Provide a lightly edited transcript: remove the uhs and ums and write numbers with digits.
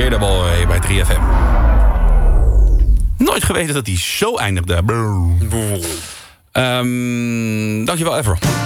Skaterboy bij 3FM. Nooit geweten dat hij zo eindigde. Dankjewel, Evro.